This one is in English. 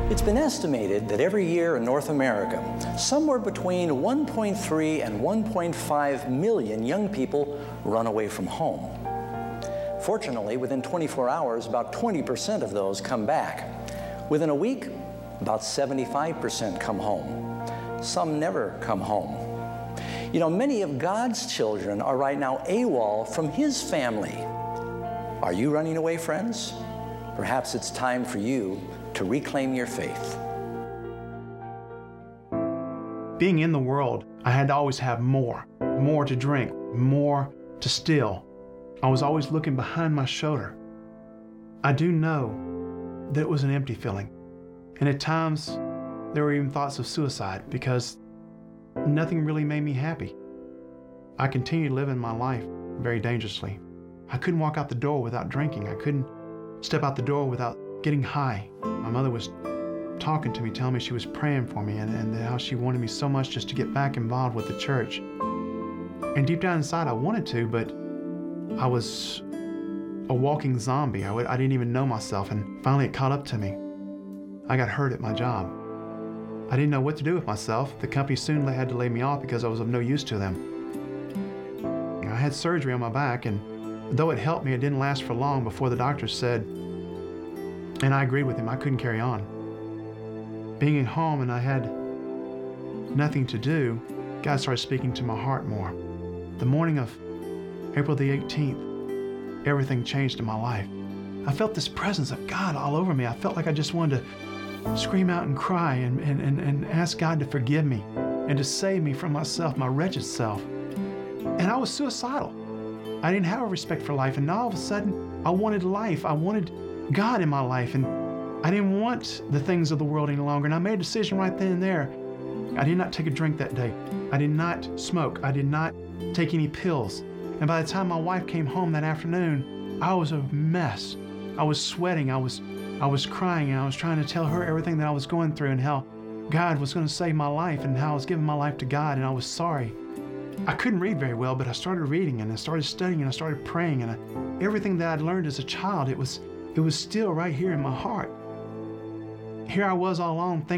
It's been estimated that every year in North America, somewhere between 1.3 and 1.5 million young people run away from home. Fortunately, within 24 hours, about 20% of those come back. Within a week, about 75% come home. Some never come home. You know, many of God's children are right now AWOL from His family. Are you running away, friends? Perhaps it's time for you to reclaim your faith. Being in the world, I had to always have more to drink, more to steal. I was always looking behind my shoulder. I do know that it was an empty feeling. And at times, there were even thoughts of suicide because nothing really made me happy. I continued living my life very dangerously. I couldn't walk out the door without drinking. I couldn't step out the door without getting high. My mother was talking to me, telling me she was praying for me and how she wanted me so much just to get back involved with the church. And deep down inside, I wanted to, but I was a walking zombie. I didn't even know myself, and finally it caught up to me. I got hurt at my job. I didn't know what to do with myself. The company soon had to lay me off because I was of no use to them. I had surgery on my back, and though it helped me, it didn't last for long before the doctor said, and I agreed with him, I couldn't carry on. Being at home and I had nothing to do, God started speaking to my heart more. The morning of April the 18th, everything changed in my life. I felt this presence of God all over me. I felt like I just wanted to scream out and cry and ask God to forgive me and to save me from myself, my wretched self. And I was suicidal. I didn't have a respect for life, and now all of a sudden I wanted life. I wanted God in my life, and I didn't want the things of the world any longer. And I made a decision right then and there. I did not take a drink that day. I did not smoke. I did not take any pills. And by the time my wife came home that afternoon, I was a mess. I was sweating. I was crying, and I was trying to tell her everything that I was going through and how God was going to save my life and how I was giving my life to God, and I was sorry. I couldn't read very well, but I started reading and I started studying and I started praying, and everything that I'd learned as a child, it was still right here in my heart. Here I was all alone thinking